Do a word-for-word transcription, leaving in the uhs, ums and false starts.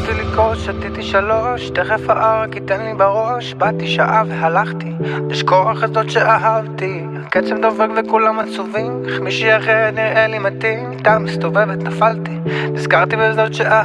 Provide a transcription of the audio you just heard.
רציתי לקרוש, שתיתי שלוש, תכף הערק ייתן לי בראש. באתי שעה והלכתי, לשכוח את זאת שאהבתי. הקצב דופק וכולם עצובים, איך מישהי אחרת נראה לי מתאים. אתה מסתובבת נפלתי, נזכרתי בזאת שאהבתי.